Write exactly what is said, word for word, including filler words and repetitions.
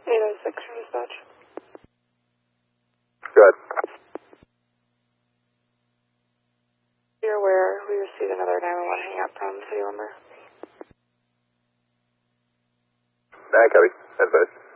eight oh six from dispatch. Go ahead. You're aware we received another nine one one hang-up from City Lumber. Nine, copy. Advise.